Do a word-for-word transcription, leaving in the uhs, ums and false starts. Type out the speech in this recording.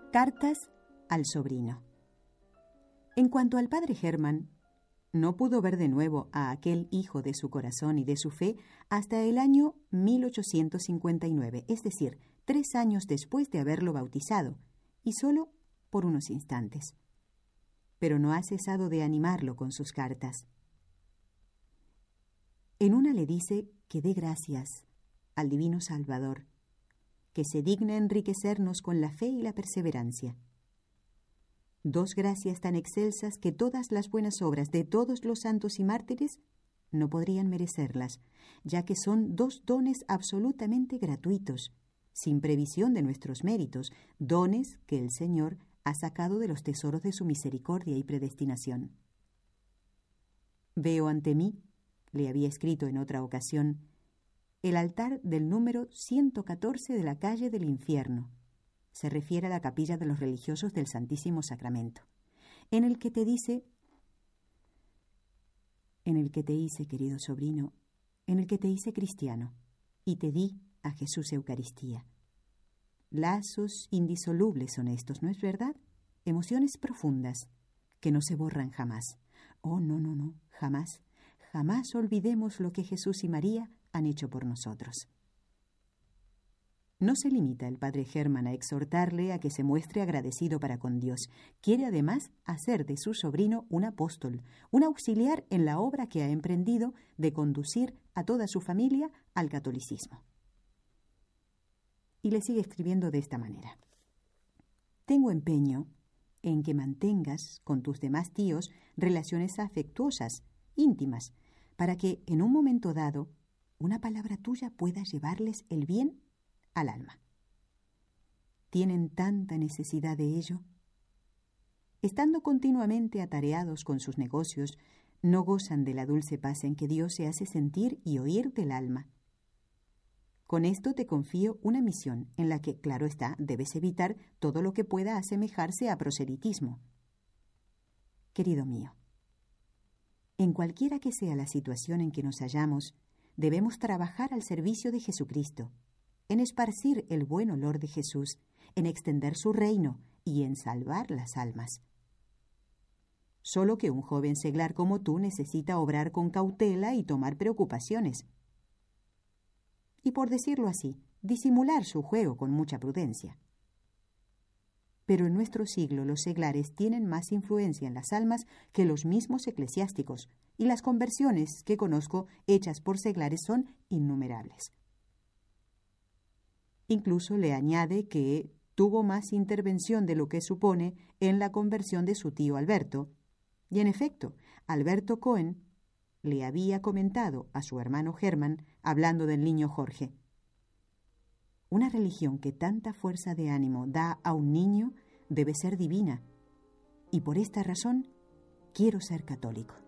Cartas al sobrino. En cuanto al padre Hermann, no pudo ver de nuevo a aquel hijo de su corazón y de su fe hasta el año mil ochocientos cincuenta y nueve, es decir, tres años después de haberlo bautizado, y solo por unos instantes. Pero no ha cesado de animarlo con sus cartas. En una le dice que dé gracias al Divino Salvador, que se digna enriquecernos con la fe y la perseverancia. Dos gracias tan excelsas que todas las buenas obras de todos los santos y mártires no podrían merecerlas, ya que son dos dones absolutamente gratuitos, sin previsión de nuestros méritos, dones que el Señor ha sacado de los tesoros de su misericordia y predestinación. Veo ante mí, le había escrito en otra ocasión, el altar del número ciento catorce de la calle del Infierno. Se refiere a la capilla de los religiosos del Santísimo Sacramento, en el que te dice, en el que te hice, querido sobrino, en el que te hice cristiano, y te di a Jesús Eucaristía. Lazos indisolubles son estos, ¿no es verdad? Emociones profundas, que no se borran jamás. Oh, no, no, no, jamás, jamás olvidemos lo que Jesús y María han hecho por nosotros. No se limita el padre Hermann a exhortarle a que se muestre agradecido para con Dios. Quiere además hacer de su sobrino un apóstol, un auxiliar en la obra que ha emprendido de conducir a toda su familia al catolicismo. Y le sigue escribiendo de esta manera. Tengo empeño en que mantengas con tus demás tíos relaciones afectuosas, íntimas, para que en un momento dado una palabra tuya pueda llevarles el bien al alma. ¿Tienen tanta necesidad de ello? Estando continuamente atareados con sus negocios, no gozan de la dulce paz en que Dios se hace sentir y oír del alma. Con esto te confío una misión en la que, claro está, debes evitar todo lo que pueda asemejarse a proselitismo. Querido mío, en cualquiera que sea la situación en que nos hallamos, debemos trabajar al servicio de Jesucristo, en esparcir el buen olor de Jesús, en extender su reino y en salvar las almas. Solo que un joven seglar como tú necesita obrar con cautela y tomar preocupaciones. Y por decirlo así, disimular su juego con mucha prudencia. Pero en nuestro siglo los seglares tienen más influencia en las almas que los mismos eclesiásticos, y las conversiones que conozco hechas por seglares son innumerables. Incluso le añade que tuvo más intervención de lo que supone en la conversión de su tío Alberto, y en efecto, Alberto Cohen le había comentado a su hermano Hermann, hablando del niño Jorge: una religión que tanta fuerza de ánimo da a un niño debe ser divina, y por esta razón quiero ser católico.